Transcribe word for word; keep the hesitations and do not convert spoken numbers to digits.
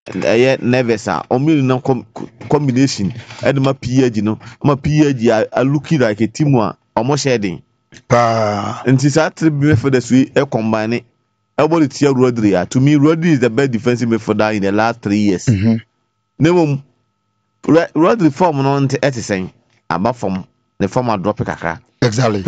ɛyɛ nervous a ɔmo na combination ɛde ma P H no ma P H a look like a team a ɔmo hyɛ den pa nti saa three midfielders we e combine everybody tia Rodri a to me Rodri is the best defensive midfielder in the last three years mhm nemom Rodri form no nte ɛte sɛn aba form the form a drop kakra exactly